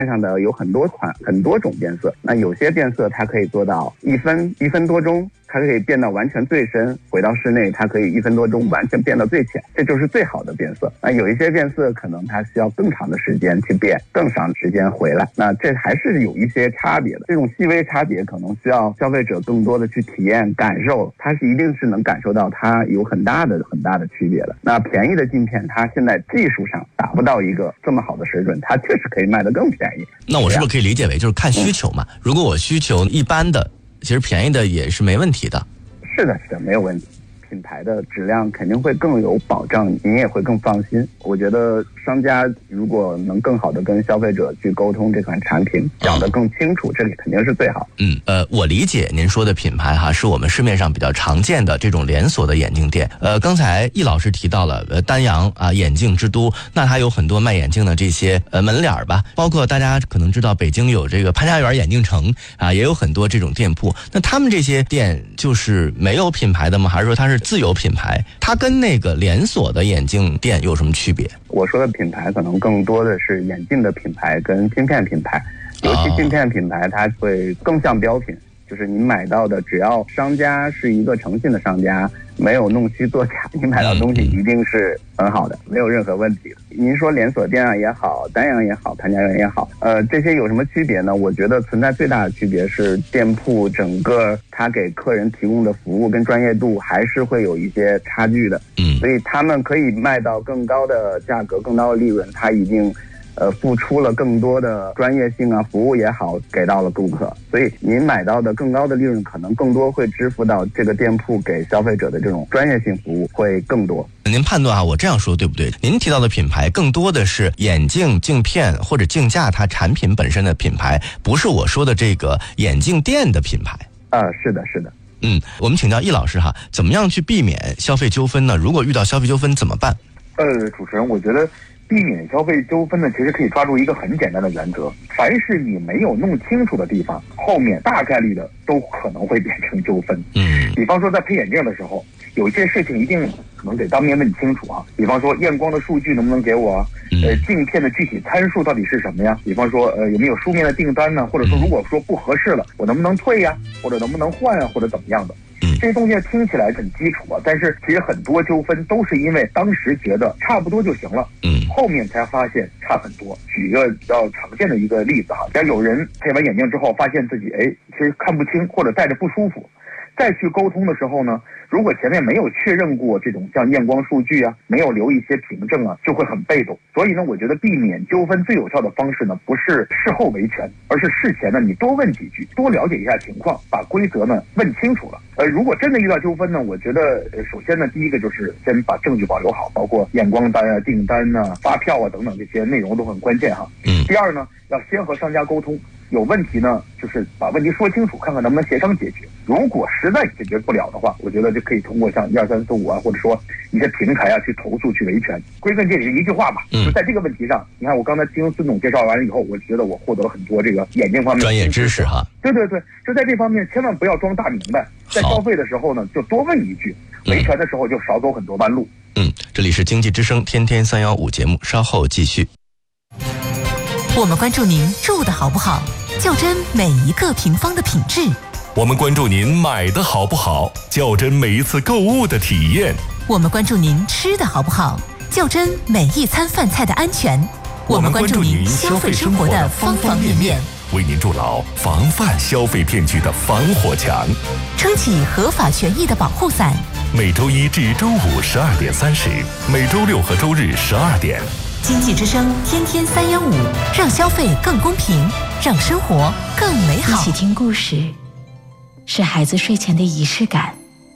上的有很多款很多种变色，那有些变色它可以做到一分多钟，它可以变到完全最深，回到室内它可以1分多钟完全变到最浅，这就是最好的变色。那有一些变色可能它需要更长的时间去变，更长时间回来，那这还是有一些差别的。这种细微差别可能需要消费者更多的去体验感受，它是一定是能感受到它有很大的区别的。那便宜的镜片它现在技术上达不到一个这么好的水准，它确实可以卖得更便宜。 那我是不是可以理解为就是看需求嘛？如果我需求一般的，其实便宜的也是没问题的。 是的，没有问题。品牌的质量肯定会更有保障，您也会更放心。我觉得商家如果能更好的跟消费者去沟通这款产品，讲得更清楚，这里肯定是最好。 我理解您说的品牌哈，是我们市面上比较常见的这种连锁的眼镜店。刚才易老师提到了丹阳啊眼镜之都，那它有很多卖眼镜的这些门脸吧，包括大家可能知道北京有这个潘家园眼镜城啊，也有很多这种店铺。那他们这些店就是没有品牌的吗？还是说它是自有品牌？它跟那个连锁的眼镜店有什么区别？ 我说的品牌可能更多的是眼镜的品牌跟镜片品牌，尤其镜片品牌它会更像标品，就是你买到的只要商家是一个诚信的商家，没有弄虚作假，你买到东西一定是很好的，没有任何问题的。您说连锁店也好，丹阳也好，潘家园也好，这些有什么区别呢？我觉得存在最大的区别是店铺整个它给客人提供的服务跟专业度还是会有一些差距的。所以他们可以卖到更高的价格，更高的利润，它已经付出了更多的专业性啊，服务也好，给到了顾客，所以您买到的更高的利润，可能更多会支付到这个店铺给消费者的这种专业性服务会更多。 您判断啊，我这样说对不对？您提到的品牌更多的是眼镜、镜片或者镜架它产品本身的品牌，不是我说的这个眼镜店的品牌。 是的。 我们请教易老师哈，怎么样去避免消费纠纷呢？如果遇到消费纠纷怎么办？ 主持人，我觉得避免消费纠纷呢，其实可以抓住一个很简单的原则：凡是你没有弄清楚的地方，后面大概率的都可能会变成纠纷。比方说在配眼镜的时候，有一些事情一定可能得当面问清楚啊。比方说验光的数据能不能给我？镜片的具体参数到底是什么呀？比方说有没有书面的订单呢？或者说如果说不合适了，我能不能退呀？或者能不能换啊？或者怎么样的？这些东西听起来很基础啊，但是其实很多纠纷都是因为当时觉得差不多就行了，后面才发现差很多。举一个比较常见的一个例子哈，假如有人配完眼镜之后发现自己其实看不清或者戴着不舒服，再去沟通的时候呢，如果前面没有确认过这种像验光数据啊，没有留一些凭证啊，就会很被动。所以呢，我觉得避免纠纷最有效的方式呢，不是事后维权，而是事前呢你多问几句，多了解一下情况，把规则呢问清楚了。如果真的遇到纠纷呢，我觉得首先呢，第一个就是先把证据保留好，包括验光单啊、订单啊、发票啊等等这些内容都很关键哈。第二呢，要先和商家沟通。有问题呢，就是把问题说清楚，看看能不能协商解决。如果实在解决不了的话，我觉得就可以通过像12345啊，或者说一些平台啊去投诉去维权。归根结底一句话吧，就在这个问题上，你看我刚才听孙总介绍完了以后，我觉得我获得了很多这个眼镜方面专业知识哈。 对，就在这方面千万不要装大明白，在消费的时候呢就多问一句，维权的时候就少走很多弯路。 这里是经济之声天天315节目，稍后继续。 我们关注您住的好不好，较真每一个平方的品质。 我们关注您买的好不好，较真每一次购物的体验。 我们关注您吃的好不好，较真每一餐饭菜的安全。我们关注您消费生活的方方面面， 为您筑牢防范消费骗局的防火墙， 撑起合法权益的保护伞。 每周一至周五12点30，每周六和周日12点。 经济之声天天315，让消费更公平，让生活更美好。 一起听故事，是孩子睡前的仪式感。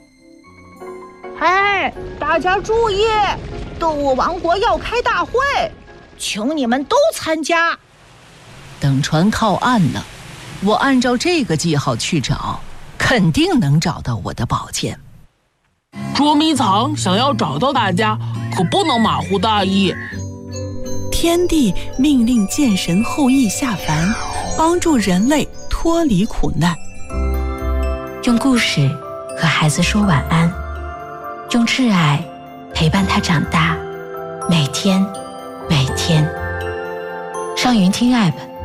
嘿，大家注意，动物王国要开大会，请你们都参加。 等船靠岸了，我按照这个记号去找，肯定能找到我的宝剑。 捉迷藏想要找到大家，可不能马虎大意。 天帝命令剑神后羿下凡，帮助人类脱离苦难。 用故事和孩子说晚安，用挚爱陪伴他长大，每天。上云听 App